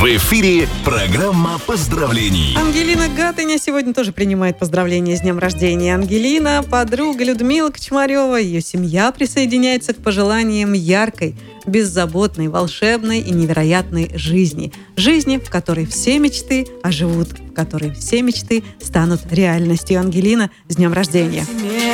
В эфире программа поздравлений. Ангелина Гатыня сегодня тоже принимает поздравления с днем рождения. Ангелина, подруга Людмила Кочмарева, ее семья присоединяется к пожеланиям яркой, беззаботной, волшебной и невероятной жизни. Жизни, в которой все мечты оживут, в которой все мечты станут реальностью. Ангелина, с днем рождения!